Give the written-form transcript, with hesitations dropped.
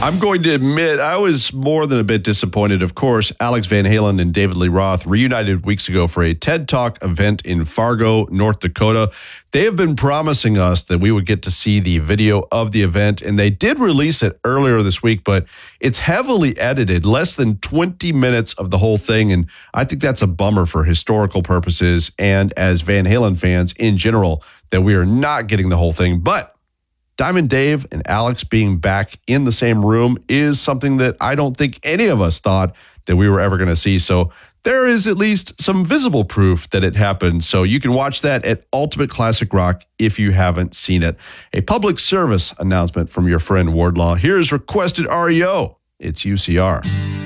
I'm going to admit I was more than a bit disappointed. Of course, Alex Van Halen and David Lee Roth reunited weeks ago for a TED Talk event in Fargo, North Dakota. They have been promising us that we would get to see the video of the event, and they did release it earlier this week, but it's heavily edited, less than 20 minutes of the whole thing, and I think that's a bummer for historical purposes and as Van Halen fans in general, that we are not getting the whole thing. But Diamond Dave and Alex being back in the same room is something that I don't think any of us thought that we were ever going to see. So there is at least some visible proof that it happened. So you can watch that at Ultimate Classic Rock if you haven't seen it. A public service announcement from your friend Wardlaw. Here's requested REO. It's UCR.